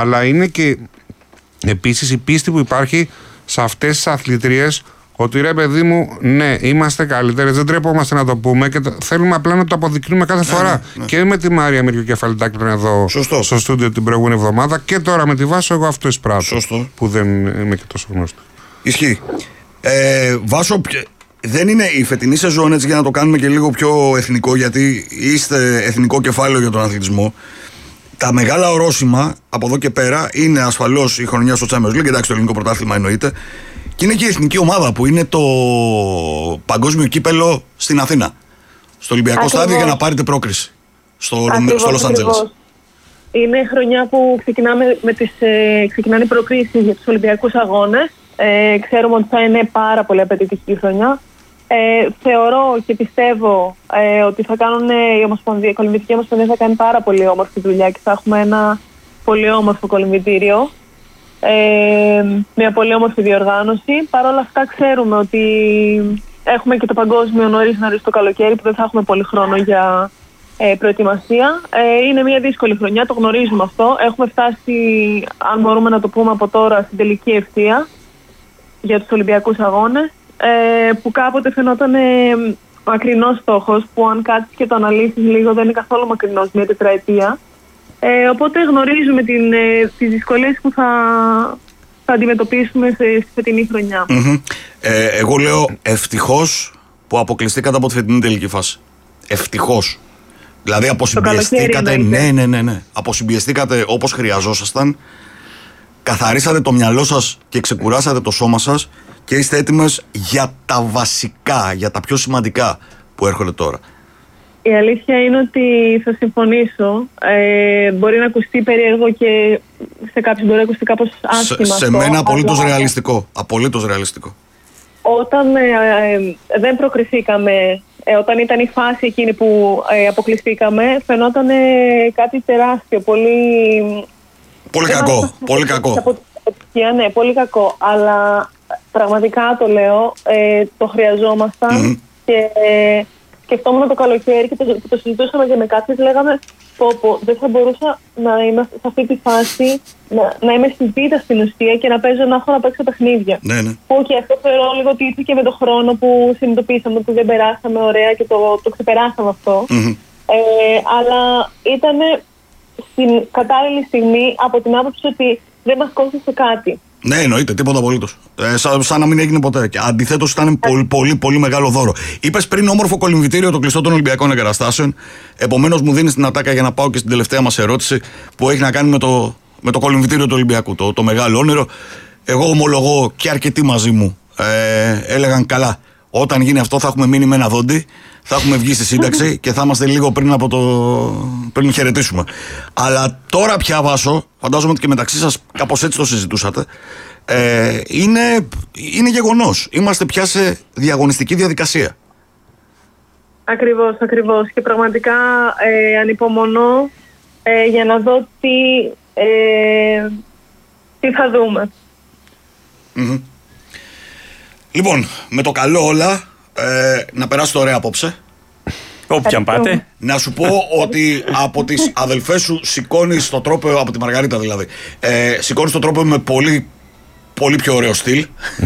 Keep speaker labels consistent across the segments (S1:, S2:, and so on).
S1: Αλλά είναι και επίσης η πίστη που υπάρχει σε αυτές τις αθλητρίες ότι ρε παιδί μου, ναι, είμαστε καλύτερες, δεν τρέπομαστε να το πούμε και θέλουμε απλά να το αποδεικνύουμε κάθε φορά. Ναι. Και με τη Μάρια Μυρκοκεφαλιτάκη που ήταν εδώ στο στούντιο την προηγούμενη εβδομάδα και τώρα με τη Βάσο, εγώ αυτό εισπράττω.
S2: Σωστό.
S1: Που δεν είμαι και τόσο γνωστό.
S2: Ισχύει. Βάσο, δεν είναι η φετινή σεζόν, έτσι για να το κάνουμε και λίγο πιο εθνικό, γιατί είστε εθνικό κεφάλαιο για τον αθλητισμό. Τα μεγάλα ορόσημα από εδώ και πέρα είναι ασφαλώς η χρονιά στο Champions League, εντάξει, το ελληνικό πρωτάθλημα εννοείται. Και είναι και η εθνική ομάδα που είναι το παγκόσμιο κύπελο στην Αθήνα. Στο Ολυμπιακό Στάδιο για να πάρετε πρόκριση στο Λος Άντζελες.
S3: Είναι χρονιά που ξεκινάνε οι προκρίσεις για τους Ολυμπιακούς Αγώνες. Ξέρουμε ότι θα είναι πάρα πολύ απαιτητική χρονιά. Θεωρώ και πιστεύω ότι θα κάνουν η Κολυμβητική Ομοσπονδία θα κάνει πάρα πολύ όμορφη δουλειά και θα έχουμε ένα πολύ όμορφο κολυμβητήριο. Μια πολύ όμορφη διοργάνωση. Παρ' όλα αυτά ξέρουμε ότι έχουμε και το παγκόσμιο νωρίς το καλοκαίρι που δεν θα έχουμε πολύ χρόνο για προετοιμασία. Είναι μια δύσκολη χρονιά, το γνωρίζουμε αυτό. Έχουμε φτάσει, αν μπορούμε να το πούμε από τώρα, στην τελική ευθεία για τους Ολυμπιακούς Αγώνες, που κάποτε φαινόταν μακρινός στόχος, που αν κάτσεις και το αναλύσεις λίγο δεν είναι καθόλου μακρινός, μια τετραετία. Οπότε γνωρίζουμε τις δυσκολίες που θα αντιμετωπίσουμε στη φετινή χρονιά.
S2: Εγώ λέω ευτυχώς που αποκλειστήκατε από τη φετινή τελική φάση. Ευτυχώς. Δηλαδή αποσυμπιεστήκατε, ναι. Αποσυμπιεστήκατε όπως χρειαζόσασταν, καθαρίσατε το μυαλό σας και ξεκουράσατε το σώμα σας και είστε έτοιμες για τα βασικά, για τα πιο σημαντικά που έρχονται τώρα.
S3: Η αλήθεια είναι ότι θα συμφωνήσω. Μπορεί να ακουστεί περίεργο και σε κάποιους μπορεί να ακουστεί κάπως άσχημα.
S2: Σε μένα απολύτως ρεαλιστικό. Απολύτως ρεαλιστικό.
S3: Όταν δεν προκριθήκαμε, όταν ήταν η φάση εκείνη που αποκλειστήκαμε, φαινόταν κάτι τεράστιο,
S2: πολύ κακό. Πολύ κακό.
S3: Ναι, πολύ κακό. Αλλά πραγματικά το λέω, το χρειαζόμασταν και σκεφτόμουν το καλοκαίρι και το συζητούσαμε και με κάποιους, λέγαμε δεν θα μπορούσα να είμαι σε αυτή τη φάση, να είμαι στη β' στην ουσία και να έχω να παίξω παιχνίδια.
S2: Ναι.
S3: Και αυτό θεωρώ λίγο ότι ήρθε και με τον χρόνο που συνειδητοποίησαμε ότι δεν περάσαμε ωραία και το ξεπεράσαμε αυτό. Αλλά ήταν στην κατάλληλη στιγμή από την άποψη ότι δεν μας κόστησε κάτι.
S2: Ναι, εννοείται, τίποτα απολύτως. Σαν να μην έγινε ποτέ. Και αντιθέτως ήταν πολύ μεγάλο δώρο. Είπες πριν όμορφο κολυμβητήριο, το κλειστό των Ολυμπιακών Εγκαταστάσεων. Επομένως, μου δίνεις την ατάκα για να πάω και στην τελευταία μας ερώτηση που έχει να κάνει με το κολυμβητήριο του Ολυμπιακού. Το μεγάλο όνειρο. Εγώ ομολογώ και αρκετοί μαζί μου έλεγαν καλά. Όταν γίνει αυτό, θα έχουμε μείνει με ένα δόντι, θα έχουμε βγει στη σύνταξη και θα είμαστε λίγο πριν χαιρετήσουμε. Αλλά τώρα πια, Βάσο, φαντάζομαι ότι και μεταξύ σας κάπως έτσι το συζητούσατε, είναι γεγονός. Είμαστε πια σε διαγωνιστική διαδικασία.
S3: Ακριβώς. Και πραγματικά ανυπομονώ για να δω τι θα δούμε.
S2: Λοιπόν, με το καλό όλα, να περάσετε ωραία απόψε.
S4: Όποια πάτε.
S2: Να σου πω ότι από τις αδελφές σου σηκώνεις το τρόπαιο, από τη Μαργαρίτα δηλαδή, σηκώνεις το τρόπαιο με πολύ πιο ωραίο στυλ.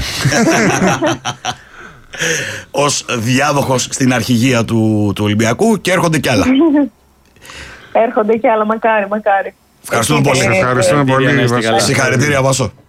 S2: Ως διάδοχος στην αρχηγία του Ολυμπιακού, και έρχονται κι άλλα.
S3: Έρχονται κι άλλα, μακάρι.
S2: Ευχαριστούμε πολύ.
S1: Συγχαρητήρια, Βάσο.